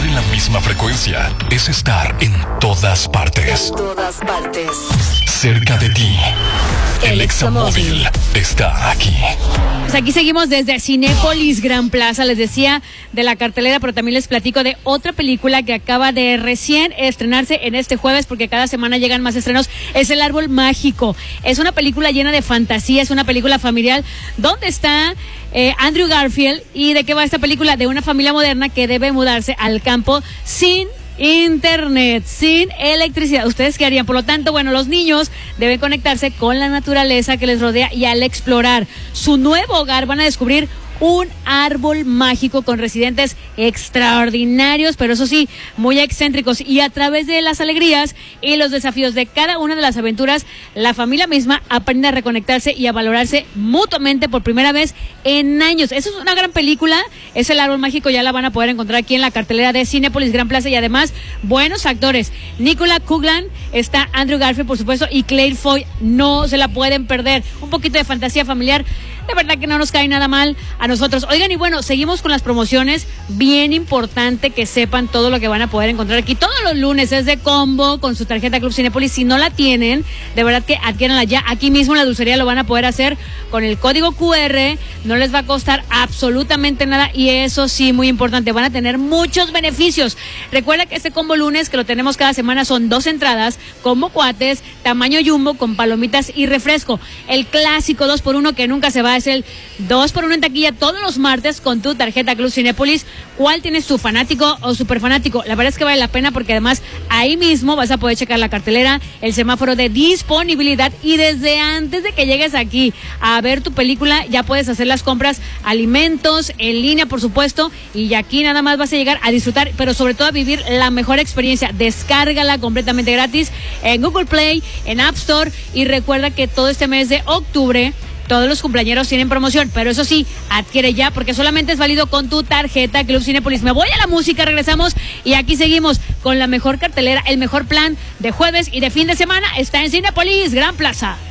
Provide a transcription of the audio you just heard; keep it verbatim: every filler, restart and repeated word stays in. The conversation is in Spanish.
en la misma frecuencia es estar en todas partes. En todas partes. Cerca de ti. El, el Examóvil está aquí. Pues aquí seguimos desde Cinépolis Gran Plaza. Les decía de la cartelera, pero también les platico de otra película que acaba de recién estrenarse en este jueves, porque cada semana llegan más estrenos. Es El Árbol Mágico. Es una película llena de fantasía, es una película familiar donde está eh, Andrew Garfield. ¿Y de qué va esta película? De una familia moderna que debe mudarse al campo sin internet, sin electricidad. ¿Ustedes qué harían? Por lo tanto, bueno, los niños deben conectarse con la naturaleza que les rodea, y al explorar su nuevo hogar van a descubrir un árbol mágico con residentes extraordinarios, pero eso sí, muy excéntricos. Y a través de las alegrías y los desafíos de cada una de las aventuras, la familia misma aprende a reconectarse y a valorarse mutuamente por primera vez en años. Eso es una gran película. Es El Árbol Mágico. Ya la van a poder encontrar aquí en la cartelera de Cinépolis Gran Plaza, y además buenos actores. Nicola Coughlan, está Andrew Garfield, por supuesto, y Claire Foy. No se la pueden perder. Un poquito de fantasía familiar, de verdad que no nos cae nada mal a nosotros. Oigan, y bueno, seguimos con las promociones. Bien importante que sepan todo lo que van a poder encontrar aquí todos los lunes. Es de combo con su tarjeta Club Cinépolis. Si no la tienen, de verdad que adquiéranla ya. Aquí mismo en la dulcería lo van a poder hacer con el código cu erre. No les va a costar absolutamente nada, y eso sí, muy importante, van a tener muchos beneficios. Recuerda que este combo lunes, que lo tenemos cada semana, son dos entradas, combo cuates, tamaño jumbo, con palomitas y refresco. El clásico dos por uno que nunca se va, es el dos por uno en taquilla todos los martes con tu tarjeta Club Cinépolis. ¿Cuál tienes tu, fanático o super fanático? La verdad es que vale la pena, porque además ahí mismo vas a poder checar la cartelera, el semáforo de disponibilidad, y desde antes de que llegues aquí a ver tu película ya puedes hacer las compras, alimentos, en línea por supuesto, y aquí nada más vas a llegar a disfrutar, pero sobre todo a vivir la mejor experiencia. Descárgala completamente gratis en Google Play, en App Store, y recuerda que todo este mes de octubre todos los cumpleañeros tienen promoción, pero eso sí, adquiere ya, porque solamente es válido con tu tarjeta Club Cinépolis. Me voy a la música, regresamos y aquí seguimos con la mejor cartelera, el mejor plan de jueves y de fin de semana está en Cinépolis Gran Plaza.